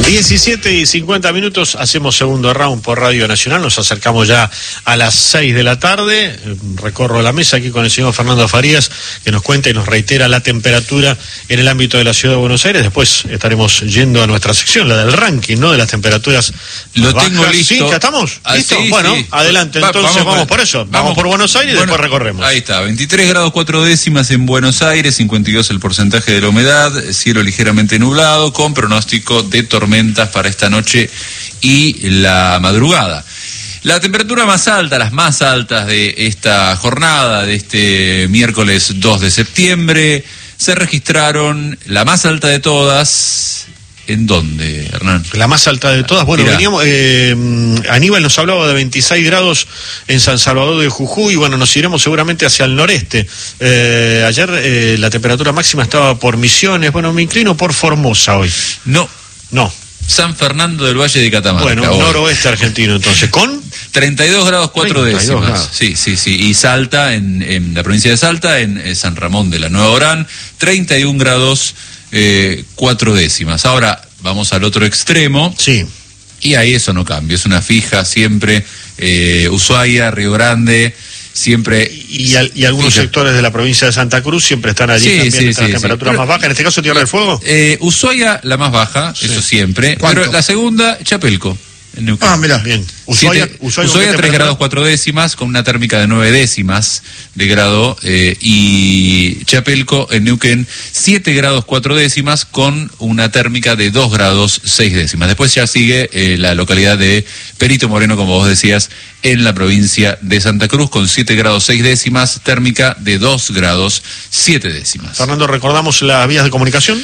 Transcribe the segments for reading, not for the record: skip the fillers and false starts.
17:50, hacemos segundo round por Radio Nacional, nos acercamos ya a las 6 de la tarde, recorro la mesa aquí con el señor Fernando Farías, que nos cuenta y nos reitera la temperatura en el ámbito de la Ciudad de Buenos Aires. Después estaremos yendo a nuestra sección, la del ranking, ¿no?, de las temperaturas. Lo bajas. tengo listo. ¿Sí? ¿Ya estamos? ¿Listo? Sí, bueno, sí. Adelante, entonces vamos por eso, vamos por Buenos Aires y después recorremos. Ahí está, 23 grados 4 décimas en Buenos Aires, 52 el porcentaje de la humedad, cielo ligeramente nublado, con pronóstico de tormentas para esta noche y la madrugada. La temperatura más alta, las más altas de esta jornada, de este miércoles 2 de septiembre, se registraron, la más alta de todas. ¿En dónde, Hernán? La más alta de todas. Bueno, veníamos, Aníbal nos hablaba de 26 grados en San Salvador de Jujuy. Bueno, nos iremos seguramente hacia el noreste. Ayer la temperatura máxima estaba por Misiones. Bueno, me inclino por Formosa hoy. No. San Fernando del Valle de Catamarca. Bueno, hoy. Noroeste argentino, entonces, ¿con? 32 grados 4 décimas. Grados. Sí. Y Salta, en la provincia de Salta, en San Ramón de la Nueva Orán, 31 grados 4 décimas. Ahora vamos al otro extremo. Sí. Y ahí eso no cambia, es una fija siempre. Ushuaia, Río Grande, siempre. Y algunos sectores de la provincia de Santa Cruz siempre están allí también las temperaturas más bajas. En este caso, Tierra del Fuego. Ushuaia, la más baja, eso siempre. ¿Cuánto? Pero la segunda, Chapelco. Mirá, bien. Ushuaia 3 grados 4 décimas, con una térmica de 9 décimas de grado, y Chapelco, en Neuquén, 7 grados 4 décimas, con una térmica de 2 grados 6 décimas. Después ya sigue la localidad de Perito Moreno, como vos decías, en la provincia de Santa Cruz, con 7 grados 6 décimas, térmica de 2 grados 7 décimas. Fernando, ¿recordamos las vías de comunicación?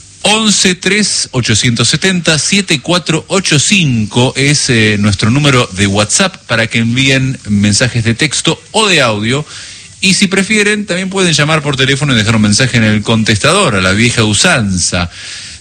11-3-870-7485 es nuestro número de WhatsApp para que envíen mensajes de texto o de audio. Y si prefieren, también pueden llamar por teléfono y dejar un mensaje en el contestador, a la vieja usanza.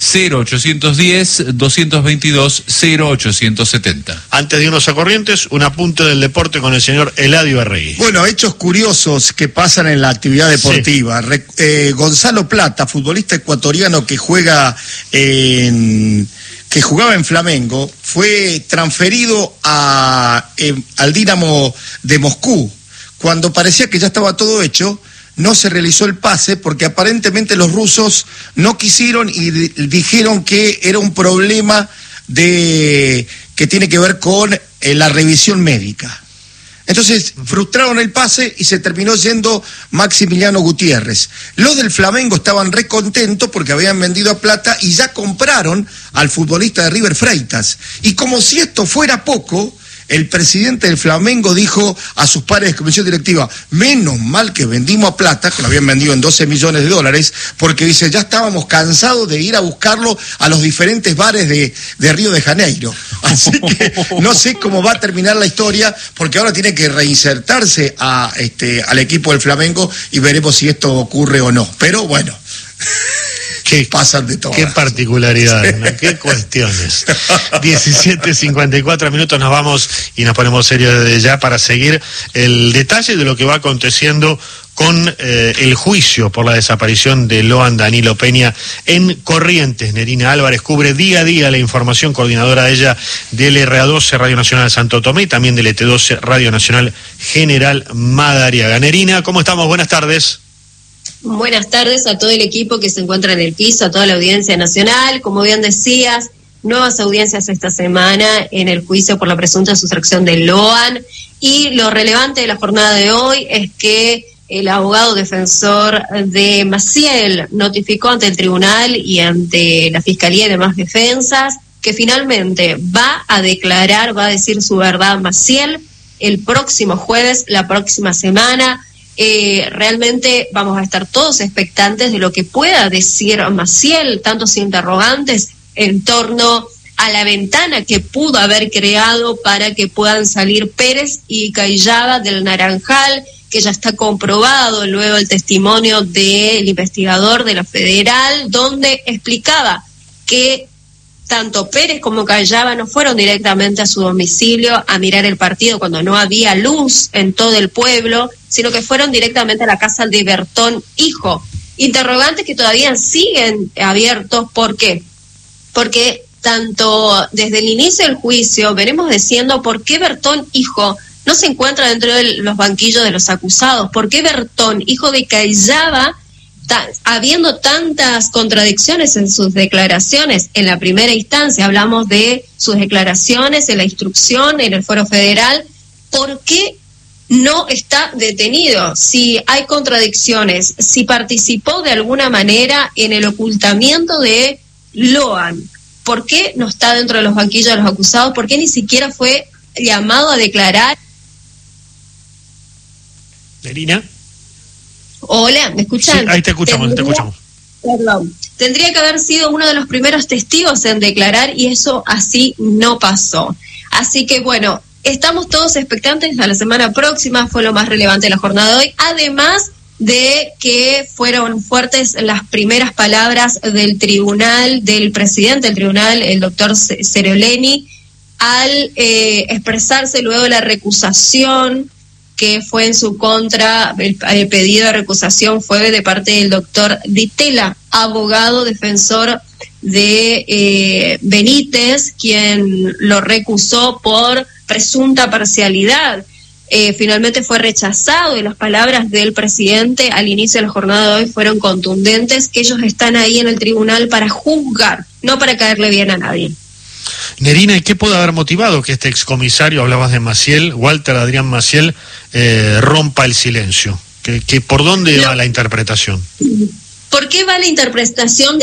0810-222-0870. Antes de irnos a Corrientes, un apunte del deporte con el señor Eladio Arregui. Bueno, hechos curiosos que pasan en la actividad deportiva. Sí. Gonzalo Plata, futbolista ecuatoriano que jugaba en Flamengo, fue transferido al Dinamo de Moscú. Cuando parecía que ya estaba todo hecho, no se realizó el pase porque aparentemente los rusos no quisieron y dijeron que era un problema que tiene que ver con la revisión médica. Entonces frustraron el pase y se terminó yendo Maximiliano Gutiérrez. Los del Flamengo estaban re contentos porque habían vendido a Plata y ya compraron al futbolista de River Freitas. Y como si esto fuera poco, el presidente del Flamengo dijo a sus pares de comisión directiva: menos mal que vendimos a Plata, que lo habían vendido en $12 millones, porque dice, ya estábamos cansados de ir a buscarlo a los diferentes bares de Río de Janeiro. Así que no sé cómo va a terminar la historia, porque ahora tiene que reinsertarse al equipo del Flamengo y veremos si esto ocurre o no. Pero bueno, pasan de todo. Qué particularidades, ¿no? Qué cuestiones. 17:54, nos vamos y nos ponemos serios desde ya para seguir el detalle de lo que va aconteciendo con el juicio por la desaparición de Loan Danilo Peña en Corrientes. Nerina Álvarez cubre día a día la información, coordinadora de ella del RA12 Radio Nacional Santo Tomé y también del ET12 Radio Nacional General Madariaga. Nerina, ¿cómo estamos? Buenas tardes. Buenas tardes a todo el equipo que se encuentra en el piso, a toda la audiencia nacional. Como bien decías, nuevas audiencias esta semana en el juicio por la presunta sustracción de Loan. Y lo relevante de la jornada de hoy es que el abogado defensor de Maciel notificó ante el tribunal y ante la Fiscalía y demás defensas que finalmente va a declarar, va a decir su verdad Maciel el próximo jueves, la próxima semana. Realmente vamos a estar todos expectantes de lo que pueda decir Maciel, tantos interrogantes en torno a la ventana que pudo haber creado para que puedan salir Pérez y Cayaba del Naranjal, que ya está comprobado luego el testimonio del investigador de la Federal, donde explicaba que tanto Pérez como Cayaba no fueron directamente a su domicilio a mirar el partido cuando no había luz en todo el pueblo, sino que fueron directamente a la casa de Bertón Hijo. Interrogantes que todavía siguen abiertos. ¿Por qué? Porque tanto desde el inicio del juicio venimos diciendo por qué Bertón, hijo, no se encuentra dentro de los banquillos de los acusados, por qué Bertón, hijo de Cayaba, habiendo tantas contradicciones en sus declaraciones en la primera instancia, hablamos de sus declaraciones en la instrucción, en el fuero federal, ¿por qué no está detenido? Si hay contradicciones, si participó de alguna manera en el ocultamiento de Loan, ¿por qué no está dentro de los banquillos de los acusados? ¿Por qué ni siquiera fue llamado a declarar? Nerina. Hola, ¿me escuchan? Sí, ahí te escuchamos, Perdón. Tendría que haber sido uno de los primeros testigos en declarar y eso así no pasó. Así que bueno, estamos todos expectantes a la semana próxima, fue lo más relevante de la jornada de hoy, además de que fueron fuertes las primeras palabras del tribunal, del presidente del tribunal, el doctor Ceroleni, al expresarse luego de la recusación que fue en su contra. El pedido de recusación fue de parte del doctor Ditela, abogado defensor de Benítez, quien lo recusó por presunta parcialidad. Finalmente fue rechazado y las palabras del presidente al inicio de la jornada de hoy fueron contundentes, que ellos están ahí en el tribunal para juzgar, no para caerle bien a nadie. Nerina, ¿y qué puede haber motivado que este excomisario, hablabas de Maciel, Walter Adrián Maciel, rompa el silencio? ¿Por dónde va la interpretación? ¿Por qué va la interpretación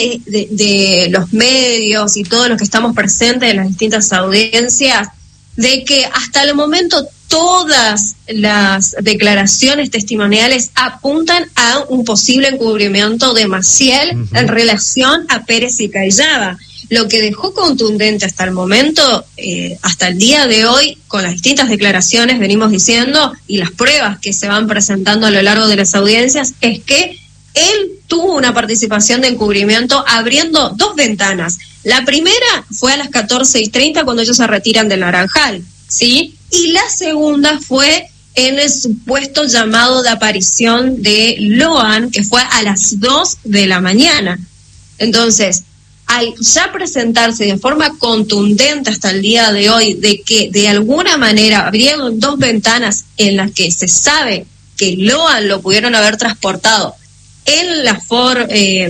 de los medios y todos los que estamos presentes en las distintas audiencias? De que hasta el momento todas las declaraciones testimoniales apuntan a un posible encubrimiento de Maciel en relación a Pérez y Cayaba. Lo que dejó contundente hasta el momento, hasta el día de hoy, con las distintas declaraciones venimos diciendo y las pruebas que se van presentando a lo largo de las audiencias, es que él tuvo una participación de encubrimiento abriendo dos ventanas. La primera fue a las 14:30 cuando ellos se retiran del Naranjal, ¿sí? Y la segunda fue en el supuesto llamado de aparición de Loan, que fue a las 2 de la mañana. Entonces, al ya presentarse de forma contundente hasta el día de hoy de que de alguna manera abrieron dos ventanas en las que se sabe que Loan lo pudieron haber transportado en la Ford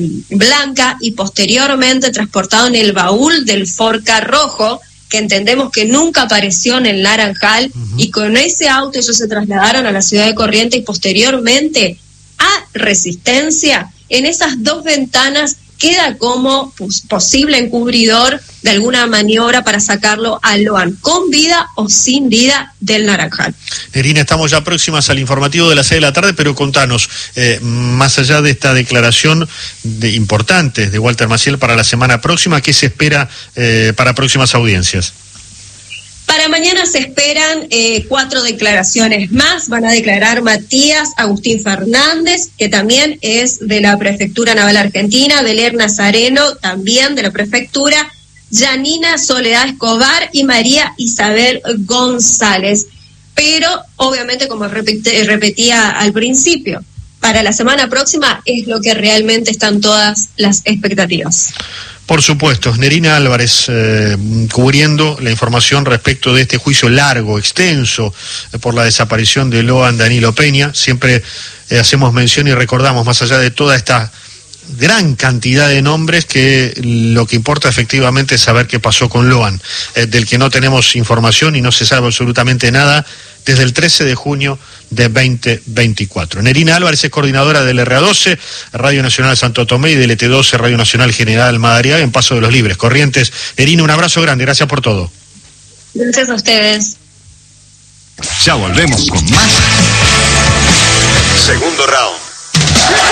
blanca y posteriormente transportado en el baúl del Ford rojo, que entendemos que nunca apareció en el Naranjal, y con ese auto ellos se trasladaron a la ciudad de Corrientes y posteriormente a Resistencia. En esas dos ventanas queda como posible encubridor de alguna maniobra para sacarlo a Loan, con vida o sin vida, del Naranjal. Nerina, estamos ya próximas al informativo de las 6 de la tarde, pero contanos, más allá de esta declaración importante de Walter Maciel para la semana próxima, ¿qué se espera para próximas audiencias? Para mañana se esperan 4 declaraciones más. Van a declarar Matías Agustín Fernández, que también es de la Prefectura Naval Argentina, Beler Nazareno, también de la Prefectura, Yanina Soledad Escobar y María Isabel González. Pero, obviamente, como repetía al principio, para la semana próxima es lo que realmente están todas las expectativas. Por supuesto, Nerina Álvarez, cubriendo la información respecto de este juicio largo, extenso, por la desaparición de Loan Danilo Peña. Siempre hacemos mención y recordamos, más allá de toda esta gran cantidad de nombres, que lo que importa efectivamente es saber qué pasó con Loan, del que no tenemos información y no se sabe absolutamente nada desde el 13 de junio de 2024. Nerina Álvarez es coordinadora del RA12, Radio Nacional Santo Tomé, y del ET12, Radio Nacional General Madariaga, en Paso de los Libres, Corrientes. Nerina, un abrazo grande, gracias por todo. Gracias a ustedes. Ya volvemos con más. Segundo round.